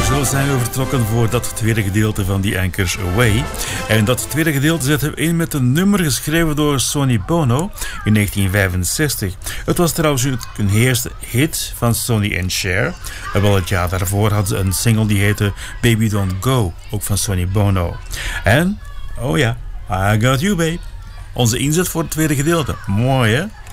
Zo zijn we vertrokken voor dat tweede gedeelte van The Anchors Away. En dat tweede gedeelte zetten we in met een nummer geschreven door Sonny Bono in 1965. Het was trouwens een eerste hit van Sonny en Cher. En wel het jaar daarvoor hadden ze een single die heette Baby Don't Go, ook van Sonny Bono. En, oh ja, I Got You Babe. Onze inzet voor het tweede gedeelte. Mooi hè?